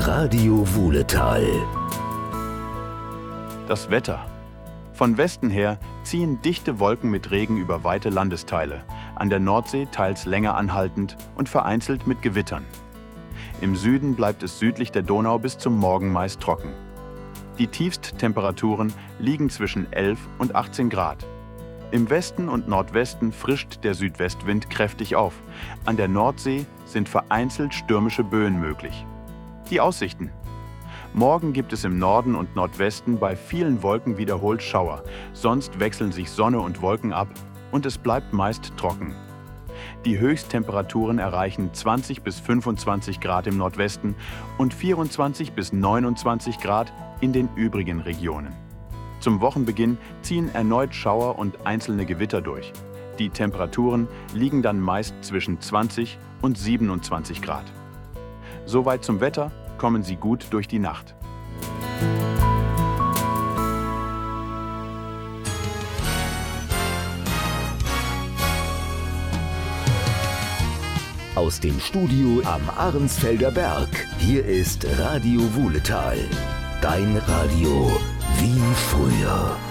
Radio Wuhletal. Das Wetter. Von Westen her ziehen dichte Wolken mit Regen über weite Landesteile, an der Nordsee teils länger anhaltend und vereinzelt mit Gewittern. Im Süden bleibt es südlich der Donau bis zum Morgen meist trocken. Die Tiefsttemperaturen liegen zwischen 11 und 18 Grad. Im Westen und Nordwesten frischt der Südwestwind kräftig auf. An der Nordsee sind vereinzelt stürmische Böen möglich. Die Aussichten. Morgen gibt es im Norden und Nordwesten bei vielen Wolken wiederholt Schauer. Sonst wechseln sich Sonne und Wolken ab und es bleibt meist trocken. Die Höchsttemperaturen erreichen 20 bis 25 Grad im Nordwesten und 24 bis 29 Grad in den übrigen Regionen. Zum Wochenbeginn ziehen erneut Schauer und einzelne Gewitter durch. Die Temperaturen liegen dann meist zwischen 20 und 27 Grad. Soweit zum Wetter, kommen Sie gut durch die Nacht. Aus dem Studio am Arnsfelder Berg. Hier ist Radio Wuhletal. Dein Radio wie früher.